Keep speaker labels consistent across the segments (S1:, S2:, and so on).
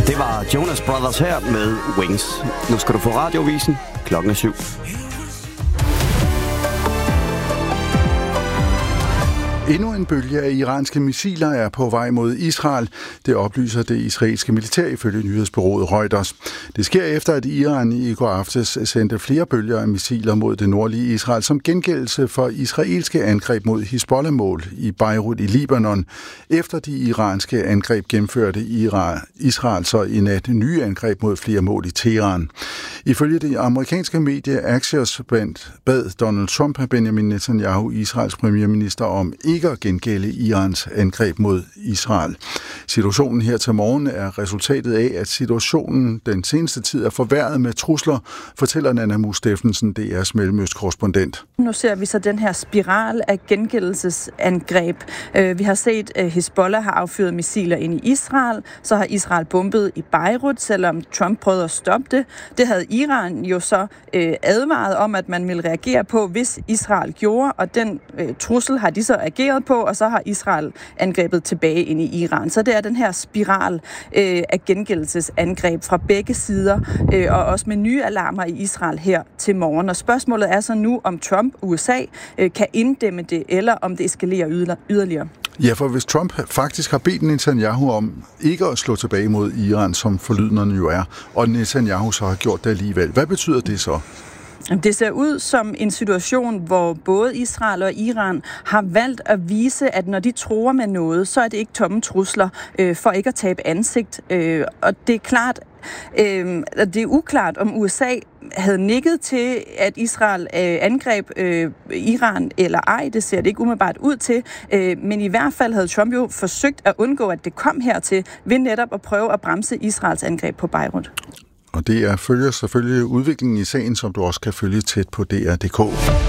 S1: Det var Jonas Brothers her med Wings. Nu skal du få radiovisen. Klokken er 7.
S2: Endnu en bølge af iranske missiler er på vej mod Israel. Det oplyser det israelske militær ifølge nyhedsbureauet Reuters. Det sker efter, at Iran i går aftes sendte flere bølger af missiler mod det nordlige Israel som gengældelse for israelske angreb mod Hizbollah-mål i Beirut i Libanon. Efter de iranske angreb gennemførte Israel så i nat nye angreb mod flere mål i Teheran. Ifølge det amerikanske medie Axios bad Donald Trump og Benjamin Netanyahu, Israels premierminister, om ikke at gengælde Irans angreb mod Israel. Situationen her til morgen er resultatet af, at situationen den seneste tid er forværret med trusler, fortæller Nana Mus Steffensen, DR's mellemøstkorrespondent.
S3: Nu ser vi så den her spiral af gengældelsesangreb. Vi har set, at Hizbollah har affyret missiler ind i Israel, så har Israel bombet i Beirut, selvom Trump prøvede at stoppe det. Det havde Iran jo så advaret om, at man ville reagere på, hvis Israel gjorde, og den trussel har de så ageret på, og så har Israel angrebet tilbage ind i Iran. Så det er den her spiral af gengældelsesangreb fra begge sider, og også med nye alarmer i Israel her til morgen. Og spørgsmålet er så nu, om Trump, USA, kan inddæmme det, eller om det eskalerer yderligere.
S2: Ja, for hvis Trump faktisk har bedt Netanyahu om ikke at slå tilbage mod Iran, som forlydenderne jo er, og Netanyahu så har gjort det alligevel, hvad betyder det så?
S3: Det ser ud som en situation, hvor både Israel og Iran har valgt at vise, at når de truer med noget, så er det ikke tomme trusler for ikke at tabe ansigt. Og det er klart, det er uklart, om USA havde nikket til, at Israel angreb Iran eller ej. Det ser det ikke umiddelbart ud til. Men i hvert fald havde Trump jo forsøgt at undgå, at det kom hertil, ved netop at prøve at bremse Israels angreb på Beirut.
S2: Og det følger selvfølgelig udviklingen i sagen, som du også kan følge tæt på DR.dk.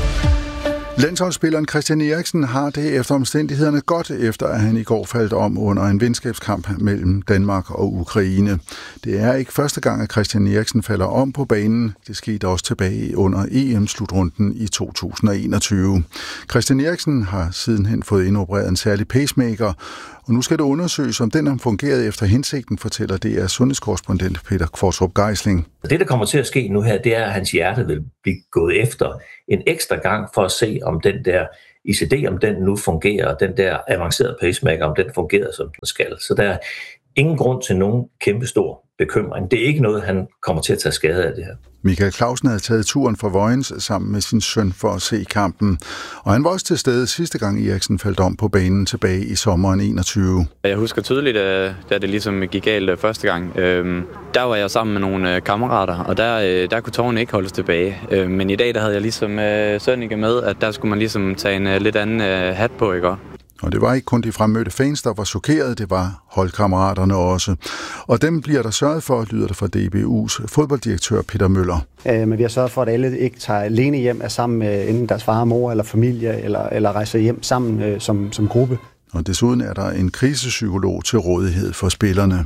S2: Landsholdsspilleren Christian Eriksen har det efter omstændighederne godt, efter at han i går faldt om under en venskabskamp mellem Danmark og Ukraine. Det er ikke første gang, at Christian Eriksen falder om på banen. Det skete også tilbage under EM-slutrunden i 2021. Christian Eriksen har sidenhen fået indopereret en særlig pacemaker, og nu skal det undersøges, om den har fungeret efter hensigten, fortæller DR's sundhedskorrespondent Peter Kvartrup Geisling.
S4: Det, der kommer til at ske nu her, det er, at hans hjerte vil blive gået efter en ekstra gang for at se, om den der ICD, om den nu fungerer, og den der avancerede pacemaker, om den fungerer, som den skal. Så der er ingen grund til nogen kæmpestor bekymring. Det er ikke noget, han kommer til at tage skade af det her.
S2: Michael Clausen havde taget turen fra Vojens sammen med sin søn for at se kampen. Og han var også til stede sidste gang Eriksen faldt om på banen tilbage i sommeren 21.
S5: Jeg husker tydeligt, da det ligesom gik galt første gang. Der var jeg sammen med nogle kammerater, og der kunne tårerne ikke holdes tilbage. Men i dag der havde jeg ligesom Sønneke med, at der skulle man ligesom tage en lidt anden hat på, ikke?
S2: Og det var ikke kun de fremmødte fans, der var chokeret, det var holdkammeraterne også. Og dem bliver der sørget for, lyder det fra DBU's fodbolddirektør Peter Møller.
S6: Men vi har sørget for, at alle ikke tager alene hjem, er sammen med enten deres far, mor eller familie, eller rejser hjem sammen som gruppe.
S2: Og desuden er der en krisepsykolog til rådighed for spillerne.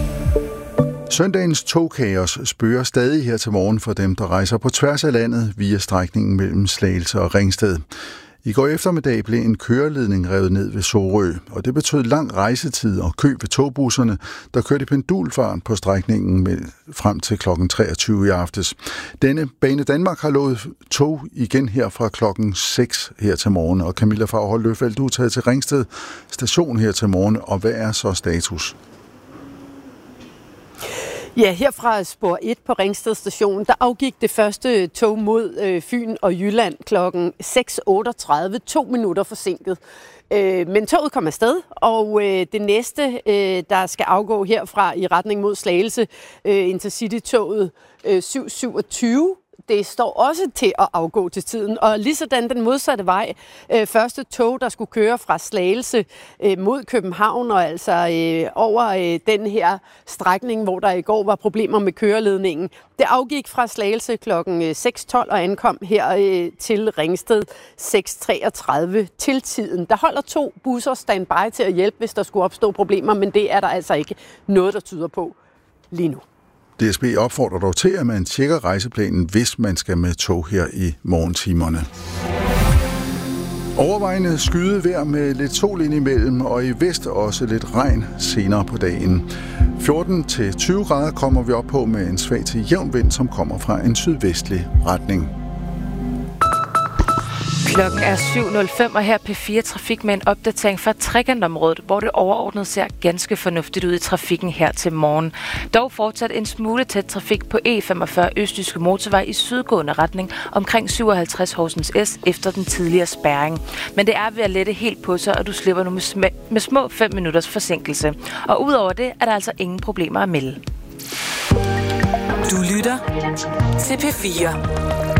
S2: Søndagens togkaos spøger stadig her til morgen for dem, der rejser på tværs af landet via strækningen mellem Slagelse og Ringsted. I går eftermiddag blev en køreledning revet ned ved Sorø, og det betød lang rejsetid og kø ved togbusserne, der kørte i pendulfart på strækningen frem til kl. 23 i aftes. Denne Bane Danmark har lovet tog igen her fra klokken 6 her til morgen, og Camilla Faghold Løffeldt, du er taget til Ringsted station her til morgen, og hvad er så status?
S7: Ja, herfra spor 1 på Ringsted station, der afgik det første tog mod Fyn og Jylland klokken 6.38, 2 minutter forsinket. Men toget kom afsted, og det næste, der skal afgå herfra i retning mod Slagelse, Intercity-toget 727, det står også til at afgå til tiden. Og lige sådan den modsatte vej. Første tog, der skulle køre fra Slagelse mod København, og altså over den her strækning, hvor der i går var problemer med køreledningen. Det afgik fra Slagelse klokken 6.12 og ankom her til Ringsted 6.33 til tiden. Der holder 2 busser standby til at hjælpe, hvis der skulle opstå problemer, men det er der altså ikke noget, der tyder på lige nu.
S2: DSB opfordrer dog til, at man tjekker rejseplanen, hvis man skal med tog her i morgentimerne. Overvejende skydevejr med lidt sol indimellem, og i vest også lidt regn senere på dagen. 14-20 grader kommer vi op på med en svag til jævn vind, som kommer fra en sydvestlig retning.
S8: Klokken er 7.05, og her P4 Trafik med en opdatering fra trekantområdet, hvor det overordnet ser ganske fornuftigt ud i trafikken her til morgen. Dog fortsat en smule tæt trafik på E45 Østjyske Motorvej i sydgående retning omkring 57 Horsens S efter den tidligere spærring. Men det er ved at lette helt på sig, og du slipper nu med små 5 minutters forsinkelse. Og udover det er der altså ingen problemer at melde.
S9: Du lytter til P4.